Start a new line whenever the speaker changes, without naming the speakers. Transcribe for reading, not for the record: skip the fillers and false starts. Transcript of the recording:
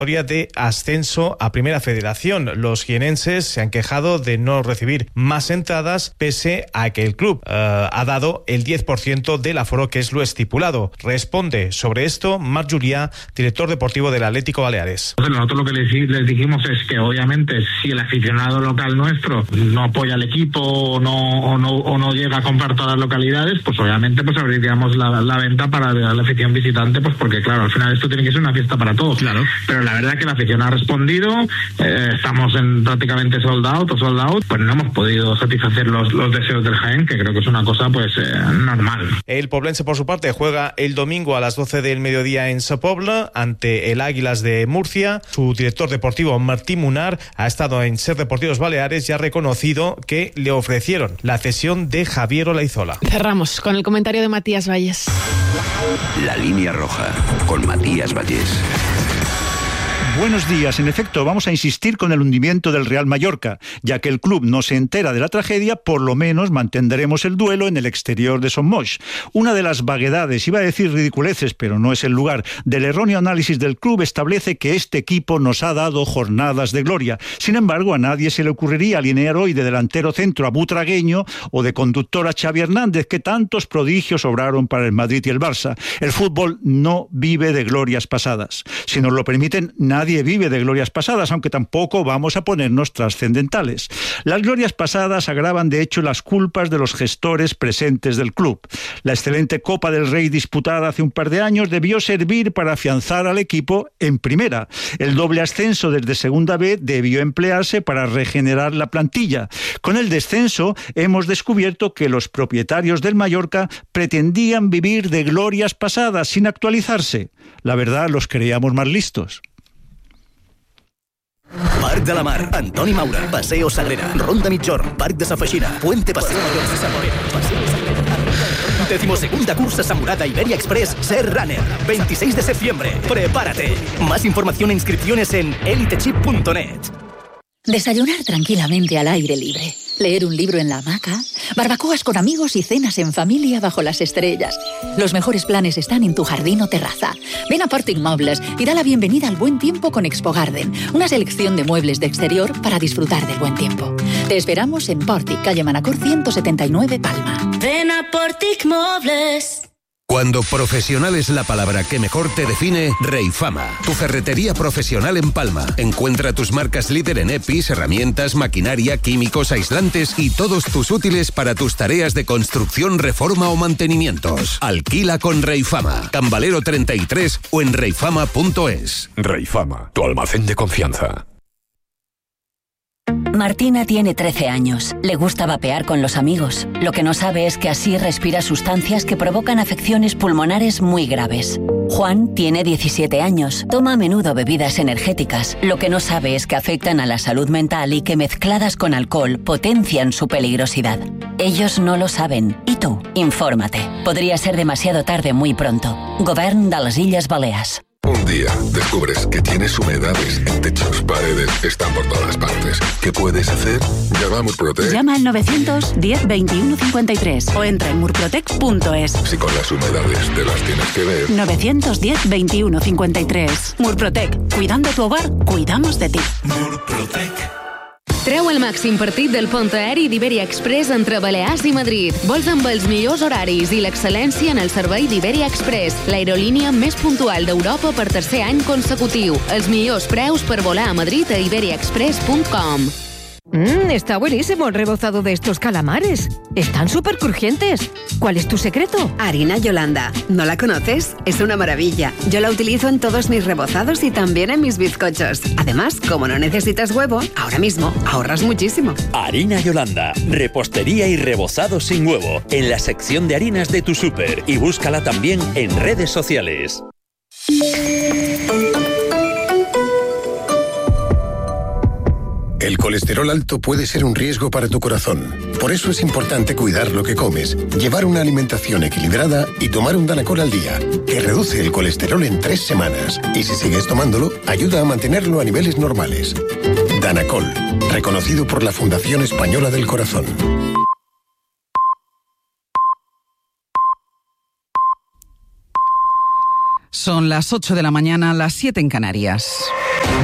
de ascenso a Primera Federación. Los jienenses se han quejado de no recibir más entradas pese a que el club ha dado el 10% del aforo, que es lo estipulado. Responde sobre esto Marc Julià, director deportivo del Atlético Baleares.
Nosotros lo que les dijimos es que obviamente si el aficionado local nuestro no apoya al equipo o no llega a comprar todas las localidades, pues obviamente pues abriríamos la venta para la afición visitante, pues porque claro, al final esto tiene que ser una fiesta para todos. Claro. Pero la verdad que la afición ha respondido, estamos en prácticamente sold out, pues no hemos podido satisfacer los deseos del Jaén, que creo que es una cosa pues normal.
El poblense, por su parte, juega el domingo a las 12 del mediodía en Sa Pobla ante el Águilas de Murcia. Su director deportivo, Martí Munar, ha estado en SER Deportivos Baleares y ha reconocido que le ofrecieron la cesión de Javier Olaizola.
Cerramos con el comentario de Matías Valles.
La línea roja, con Matías Valles.
Buenos días. En efecto, vamos a insistir con el hundimiento del Real Mallorca. Ya que el club no se entera de la tragedia, por lo menos mantendremos el duelo en el exterior de Son Moix. Una de las vaguedades, iba a decir ridiculeces, pero no es el lugar, del erróneo análisis del club establece que este equipo nos ha dado jornadas de gloria. Sin embargo, a nadie se le ocurriría alinear hoy de delantero centro a Butragueño o de conductor a Xavi Hernández, que tantos prodigios obraron para el Madrid y el Barça. El fútbol no vive de glorias pasadas. Si nos lo permiten, nadie vive de glorias pasadas, aunque tampoco vamos a ponernos trascendentales. Las glorias pasadas agravan de hecho las culpas de los gestores presentes del club. La excelente Copa del Rey disputada hace un par de años debió servir para afianzar al equipo en primera. El doble ascenso desde Segunda B debió emplearse para regenerar la plantilla. Con el descenso hemos descubierto que los propietarios del Mallorca pretendían vivir de glorias pasadas sin actualizarse. La verdad, los creíamos más listos.
Parc de la Mar, Antoni Maura, Paseo Sagrera, Ronda Migjorn, Parc de Sa Feixina, Puente Paseo Mayor de Zamorera, Paseo Sagrera. 12ª cursa Samurada Iberia Express Ser Runner, 26 de septiembre. Prepárate. Más información e inscripciones en elitechip.net.
Desayunar tranquilamente al aire libre, leer un libro en la hamaca, barbacoas con amigos y cenas en familia bajo las estrellas. Los mejores planes están en tu jardín o terraza. Ven a Portic Mobles y da la bienvenida al buen tiempo con Expo Garden, una selección de muebles de exterior para disfrutar del buen tiempo. Te esperamos en Portic, calle Manacor 179, Palma.
Ven a Portic Mobles.
Cuando profesional es la palabra que mejor te define, Reifama, tu ferretería profesional en Palma. Encuentra tus marcas líder en EPIs, herramientas, maquinaria, químicos, aislantes y todos tus útiles para tus tareas de construcción, reforma o mantenimientos. Alquila con Reifama, Can Valero 33 o en reifama.es.
Reifama, tu almacén de confianza.
Martina tiene 13 años. Le gusta vapear con los amigos. Lo que no sabe es que así respira sustancias que provocan afecciones pulmonares muy graves. Juan tiene 17 años. Toma a menudo bebidas energéticas. Lo que no sabe es que afectan a la salud mental y que mezcladas con alcohol potencian su peligrosidad. Ellos no lo saben. ¿Y tú? Infórmate. Podría ser demasiado tarde muy pronto. Govern de les Illes Balears.
Un día descubres que tienes humedades en techos, paredes, están por todas partes. ¿Qué puedes hacer? Llama a Murprotec.
Llama al 910 21 53 o entra en murprotec.es.
Si con las humedades te las tienes que ver.
910 21 53. Murprotec. Cuidando tu hogar, cuidamos de ti.
Murprotec. Treu el màxim partit del pont aeri d'Iberia Express entre Balears i Madrid. Vols amb els millors horaris i l'excel·lència en el servei d'Iberia Express, l'aerolínia més puntual d'Europa per tercer any consecutiu. Els millors preus per volar a Madrid a iberiaexpress.com.
Está buenísimo el rebozado de estos calamares. Están súper crujientes. ¿Cuál es tu secreto?
Harina Yolanda. ¿No la conoces? Es una maravilla. Yo la utilizo en todos mis rebozados y también en mis bizcochos. Además, como no necesitas huevo, ahora mismo ahorras muchísimo.
Harina Yolanda. Repostería y rebozado sin huevo. En la sección de harinas de tu súper. Y búscala también en redes sociales.
El colesterol alto puede ser un riesgo para tu corazón. Por eso es importante cuidar lo que comes, llevar una alimentación equilibrada y tomar un Danacol al día, que reduce el colesterol en 3 semanas. Y si sigues tomándolo, ayuda a mantenerlo a niveles normales. Danacol, reconocido por la Fundación Española del Corazón.
Son las 8 de la mañana, las 7 en Canarias.